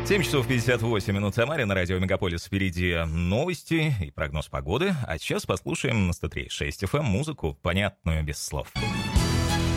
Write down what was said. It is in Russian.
7 часов 58 минут в Самаре, на радио Мегаполис. Впереди новости и прогноз погоды. А сейчас послушаем на 103.6 FM музыку, понятную без слов.